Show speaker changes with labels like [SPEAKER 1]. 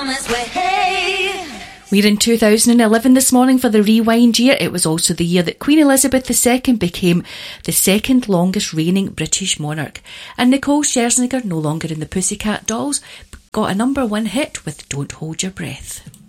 [SPEAKER 1] We're in 2011 this morning for the Rewind year. It was also the year that Queen Elizabeth II became the second longest reigning British monarch. And Nicole Scherzinger, no longer in the Pussycat Dolls, got a #1 hit with Don't Hold Your Breath.